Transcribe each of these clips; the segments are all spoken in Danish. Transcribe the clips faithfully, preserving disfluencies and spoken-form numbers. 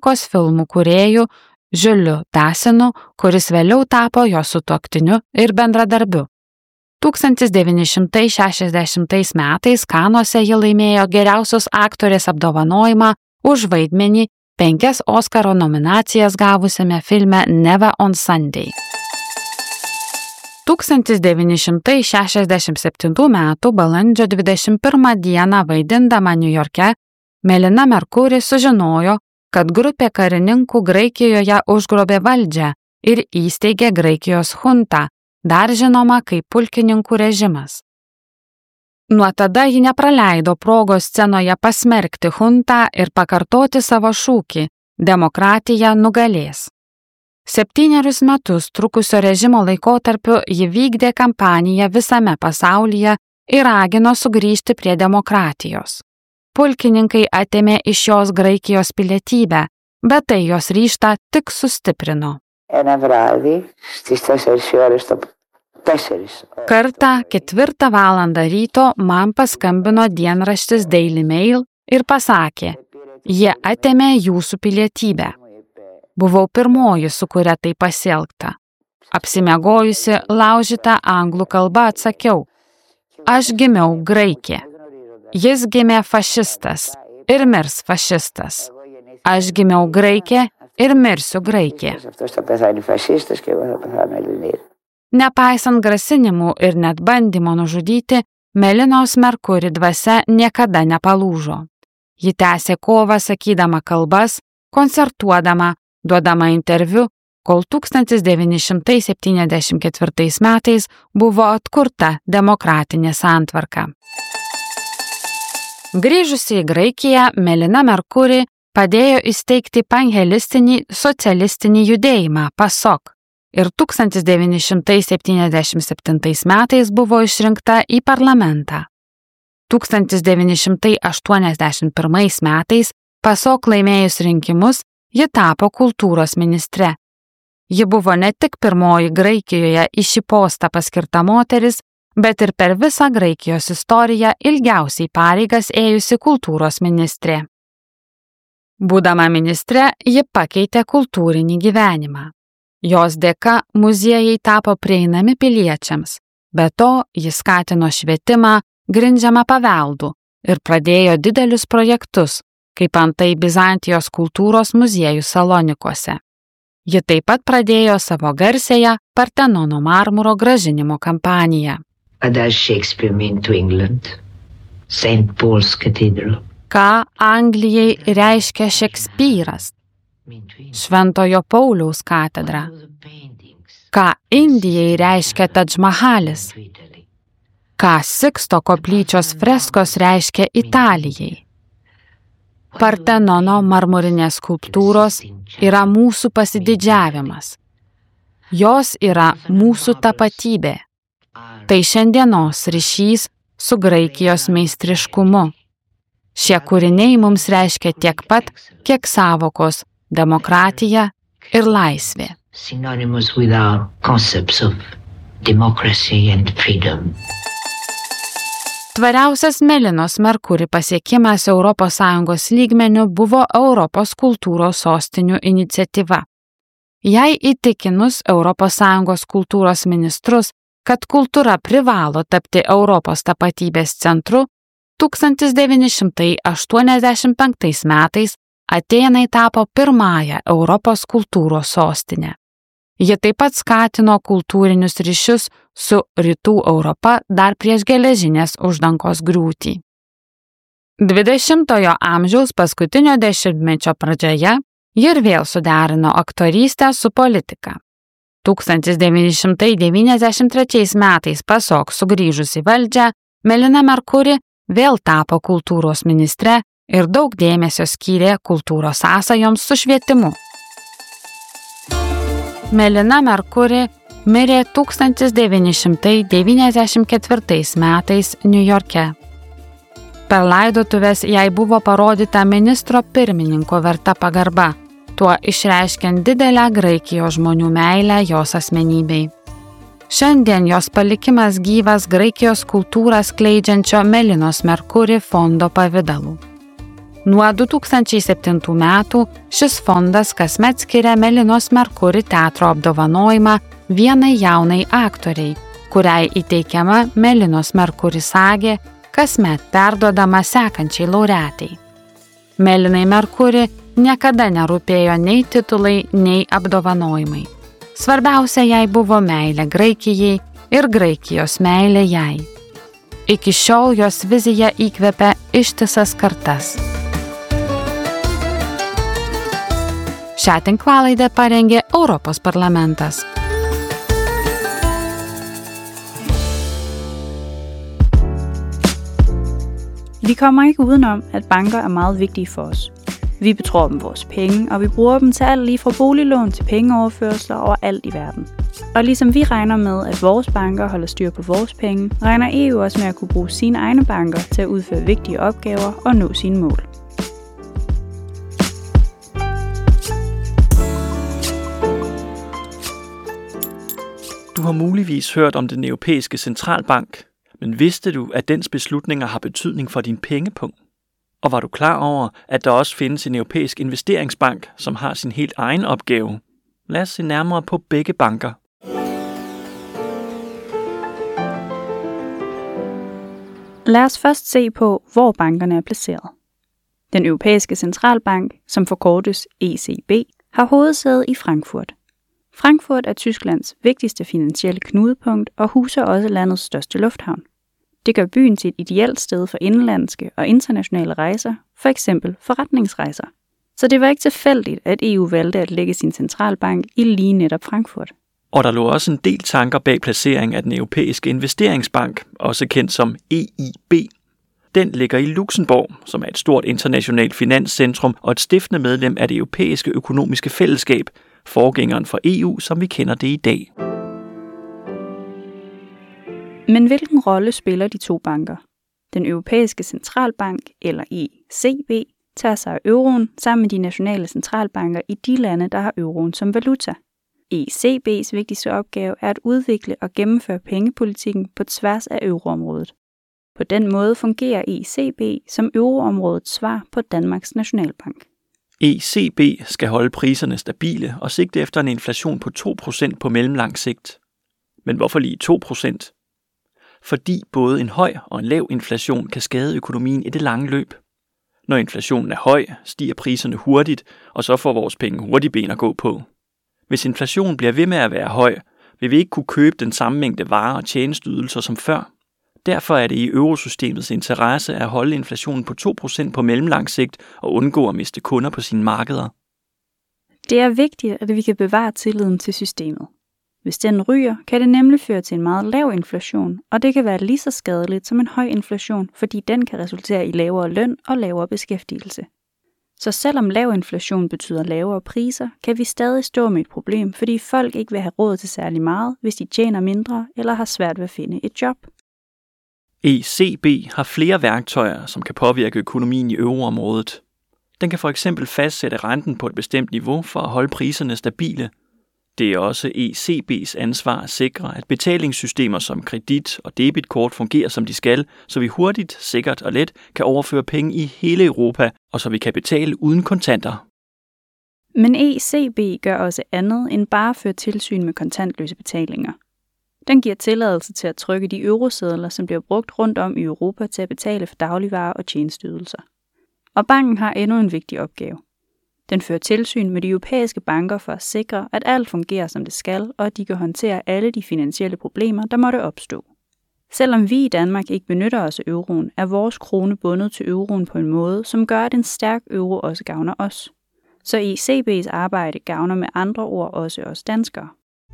muzikos filmų kūrėju Žiuliu Dasinu, kuris vėliau tapo jo sutuoktiniu ir bendradarbiu. tūkstantis devyni šimtai šešiasdešimtais metais Kanuose ji laimėjo geriausios aktorės apdovanojimą už vaidmenį penkias Oskaro nominacijas gavusiame filme Never on Sunday. tūkstantis devyni šimtai šešiasdešimt septintų metų balandžio dvidešimt pirmą dieną vaidindama Niujorke, Melina Merkuri sužinojo, kad grupė karininkų Graikijoje užgrobė valdžią ir įsteigė Graikijos chuntą, dar žinoma kaip pulkininkų režimas. Nuo tada ji nepraleido progos scenoje pasmerkti chuntą ir pakartoti savo šūkį „Demokratija nugalės“. Septynerius metus trukusio režimo laikotarpiu ji vykdė kampaniją visame pasaulyje ir ragino sugrįžti prie demokratijos. Pulkininkai atėmė iš jos Graikijos pilietybę, bet tai jos ryžtą tik sustiprino. Kartą ketvirtą valandą ryto man paskambino dienraštis Daily Mail ir pasakė, jie atėmė jūsų pilietybę. Buvau pirmoji, su kuria tai pasielgta. Apsimiegojusi laužytą anglų kalbą atsakiau, aš gimiau Graikė. Jis gimė fašistas ir mirs fašistas. Aš gimiau Graikė ir mirsiu Graikė. Nepaisant grasinimų ir net bandymo nužudyti, Melinos Merkuri dvasia niekada nepalūžo. Ji tęsė kovą sakydama kalbas, koncertuodama, duodama interviu, kol tūkstantis devyni šimtai septyniasdešimt ketvirtais metais buvo atkurta demokratinė santvarka. Grįžusi į Graikiją, Melina Merkuri padėjo įsteigti panhelistinį socialistinį judėjimą PASOK ir tūkstantis devyni šimtai septyniasdešimt septintais metais buvo išrinkta į parlamentą. tūkstantis devyni šimtai aštuoniasdešimt pirmais metais PASOK laimėjus rinkimus, ji tapo kultūros ministre. Ji buvo ne tik pirmoji Graikijoje į šį postą paskirta moteris, bet ir per visą Graikijos istoriją ilgiausiai pareigas ėjusi kultūros ministrė. Būdama ministre, ji pakeitė kultūrinį gyvenimą. Jos dėka muziejai tapo prieinami piliečiams, be to ji skatino švietimą, grindžiamą paveldu ir pradėjo didelius projektus, kaip antai Bizantijos kultūros muziejų Salonikuose. Ji taip pat pradėjo savo garsiąją Partenono marmuro grąžinimo kampaniją. Kada Shakespeare mean to England? Saint Paul's Cathedral. Ką Anglijai reiškia Šekspyras? Šventojo Pauliaus katedra. Ką Indijai reiškia Tadž Mahalis? Ką Siksto koplyčios freskos reiškia Italijai? Partenono marmurinės skulptūros yra mūsų pasididžiavimas. Jos yra mūsų tapatybė. Tai šiandienos ryšys su Graikijos meistriškumu. Šie kūriniai mums reiškia tiek pat, kiek sąvokos demokratija ir laisvė. Synonymous with our concepts of democracy and freedom. Tvariausias Melinos Merkuri pasiekimas Europos Sąjungos lygmeniu buvo Europos kultūros sostinių iniciatyva. Jai įtikinus Europos Sąjungos kultūros ministrus, kad kultūra privalo tapti Europos tapatybės centru, tūkstantis devyni šimtai aštuoniasdešimt penktais metais Atėnai tapo pirmąją Europos kultūros sostinę. Ji taip pat skatino kultūrinius ryšius su Rytų Europa dar prieš geležinės uždangos griūtį. dvidešimtojo amžiaus paskutinio dešimtmečio pradžioje ji ir vėl suderino aktorystę su politika. tūkstantis devyni šimtai devyniasdešimt trečiais metais PASOK sugrįžus į valdžią, Melina Merkuri vėl tapo kultūros ministre ir daug dėmesio skyrė kultūros sąsajoms su švietimu. Melina Merkuri mirė tūkstantis devyni šimtai devyniasdešimt ketvirtais metais Niujorke. Per laidotuves jai buvo parodyta ministro pirmininko verta pagarba, tuo išreiškiant didelę Graikijos žmonių meilę jos asmenybei. Šiandien jos palikimas gyvas Graikijos kultūrą skleidžiančio Melinos Merkuri fondo pavidalu. Nuo du tūkstančiai septintų metų šis fondas kasmet skiria Melinos Merkuri teatro apdovanojimą vienai jaunai aktoriai, kuriai įteikiama Melinos Merkuri sagė, kasmet perduodama sekančiai laureatai. Melinai Merkuri niekada nerūpėjo nei titulai, nei apdovanojimai. Svarbiausia jai buvo meilė Graikijai ir Graikijos meilė jai. Iki šiol jos vizija įkvepia ištisas kartas. Šią tinklalaidę parengė Europos parlamentas. Vi kommer ikke udenom, at banker er meget vigtige for os. Vi betror dem vores penge, og vi bruger dem til alt lige fra boliglån til pengeoverførsler overalt i verden. Og ligesom vi regner med, at vores banker holder styr på vores penge, regner E U også med at kunne bruge sine egne banker til at udføre vigtige opgaver og nå sine mål. Du har muligvis hørt om den europæiske centralbank, men vidste du, at dens beslutninger har betydning for din pengepung? Og var du klar over, at der også findes en europæisk investeringsbank, som har sin helt egen opgave? Lad os se nærmere på begge banker. Lad os først se på, hvor bankerne er placeret. Den europæiske centralbank, som forkortes E C B, har hovedsæde i Frankfurt. Frankfurt er Tysklands vigtigste finansielle knudepunkt og huser også landets største lufthavn. Det gør byen til et ideelt sted for indenlandske og internationale rejser, for eksempel forretningsrejser. Så det var ikke tilfældigt, at E U valgte at lægge sin centralbank i lige netop Frankfurt. Og der lå også en del tanker bag placering af den europæiske investeringsbank, også kendt som E I B. Den ligger i Luxembourg, som er et stort internationalt finanscentrum og et stiftende medlem af det europæiske økonomiske fællesskab, forgængeren for E U, som vi kender det i dag. Men hvilken rolle spiller de to banker? Den europæiske centralbank, eller E C B, tager sig af euroen sammen med de nationale centralbanker i de lande, der har euroen som valuta. E C B's vigtigste opgave er at udvikle og gennemføre pengepolitikken på tværs af euroområdet. På den måde fungerer E C B som euroområdets svar på Danmarks Nationalbank. E C B skal holde priserne stabile og sigte efter en inflation på to procent på mellemlang sigt. Men hvorfor lige to procent? Fordi både en høj og en lav inflation kan skade økonomien i det lange løb. Når inflationen er høj, stiger priserne hurtigt, og så får vores penge hurtigt ben at gå på. Hvis inflationen bliver ved med at være høj, vil vi ikke kunne købe den samme mængde varer og tjenesteydelser som før. Derfor er det i eurosystemets interesse at holde inflationen på to procent på mellemlang sigt og undgå at miste kunder på sine markeder. Det er vigtigt, at vi kan bevare tilliden til systemet. Hvis den ryger, kan det nemlig føre til en meget lav inflation, og det kan være lige så skadeligt som en høj inflation, fordi den kan resultere i lavere løn og lavere beskæftigelse. Så selvom lav inflation betyder lavere priser, kan vi stadig stå med et problem, fordi folk ikke vil have råd til særlig meget, hvis de tjener mindre eller har svært ved at finde et job. E C B har flere værktøjer, som kan påvirke økonomien i euroområdet. Den kan for eksempel fastsætte renten på et bestemt niveau for at holde priserne stabile. Det er også E C B's ansvar at sikre, at betalingssystemer som kredit- og debitkort fungerer som de skal, så vi hurtigt, sikkert og let kan overføre penge i hele Europa, og så vi kan betale uden kontanter. Men E C B gør også andet end bare at føre tilsyn med kontantløse betalinger. Den giver tilladelse til at trykke de eurosedler, som bliver brugt rundt om i Europa til at betale for dagligvarer og tjenesteydelser. Og banken har endnu en vigtig opgave. Den fører tilsyn med de europæiske banker for at sikre, at alt fungerer som det skal, og at de kan håndtere alle de finansielle problemer, der måtte opstå. Selvom vi i Danmark ikke benytter os af euroen, er vores krone bundet til euroen på en måde, som gør, at en stærk euro også gavner os. Så E C B's arbejde gavner med andre ord også os danskere.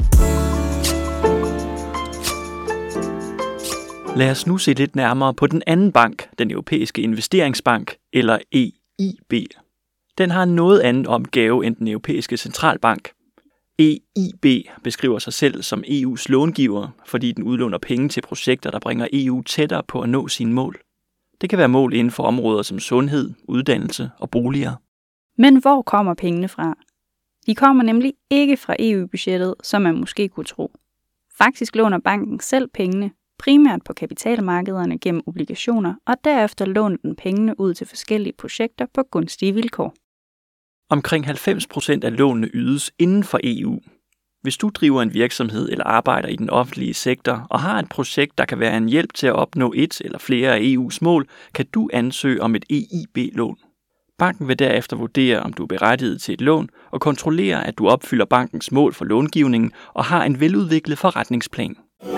Lad os nu se lidt nærmere på den anden bank, den europæiske investeringsbank, eller E I B. Den har en noget anden opgave end den europæiske centralbank. E I B beskriver sig selv som E U's långiver, fordi den udlåner penge til projekter, der bringer E U tættere på at nå sine mål. Det kan være mål inden for områder som sundhed, uddannelse og boliger. Men hvor kommer pengene fra? De kommer nemlig ikke fra E U-budgettet, som man måske kunne tro. Faktisk låner banken selv pengene, primært på kapitalmarkederne gennem obligationer, og derefter låner den pengene ud til forskellige projekter på gunstige vilkår. Omkring halvfems procent af lånene ydes inden for E U. Hvis du driver en virksomhed eller arbejder i den offentlige sektor og har et projekt, der kan være en hjælp til at opnå et eller flere af E U's mål, kan du ansøge om et E I B-lån. Banken vil derefter vurdere, om du er berettiget til et lån og kontrollere, at du opfylder bankens mål for långivningen og har en veludviklet forretningsplan.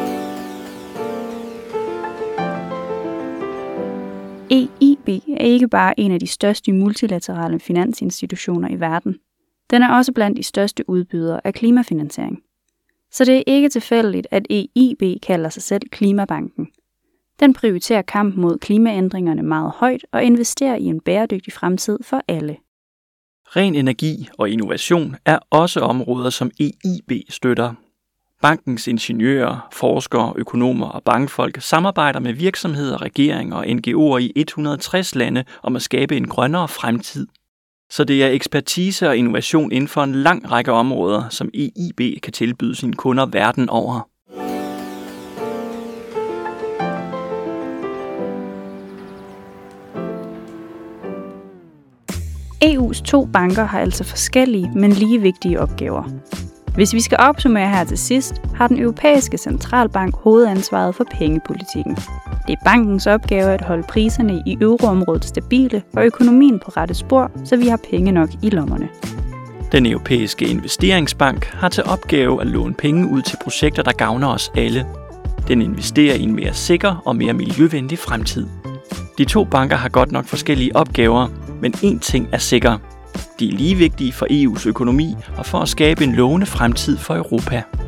E I B er ikke bare en af de største multilaterale finansinstitutioner i verden. Den er også blandt de største udbydere af klimafinansiering. Så det er ikke tilfældigt, at E I B kalder sig selv Klimabanken. Den prioriterer kampen mod klimaændringerne meget højt og investerer i en bæredygtig fremtid for alle. Ren energi og innovation er også områder, som E I B støtter. Bankens ingeniører, forskere, økonomer og bankfolk samarbejder med virksomheder, regeringer og N G O'er i et hundrede og tres lande om at skabe en grønnere fremtid. Så det er ekspertise og innovation inden for en lang række områder, som E I B kan tilbyde sine kunder verden over. E U's to banker har altså forskellige, men lige vigtige opgaver. Hvis vi skal opsummere her til sidst, har den europæiske centralbank hovedansvaret for pengepolitikken. Det er bankens opgave at holde priserne i euroområdet stabile og økonomien på rette spor, så vi har penge nok i lommerne. Den europæiske investeringsbank har til opgave at låne penge ud til projekter, der gavner os alle. Den investerer i en mere sikker og mere miljøvenlig fremtid. De to banker har godt nok forskellige opgaver, men én ting er sikker. De er lige vigtige for E U's økonomi og for at skabe en lovende fremtid for Europa.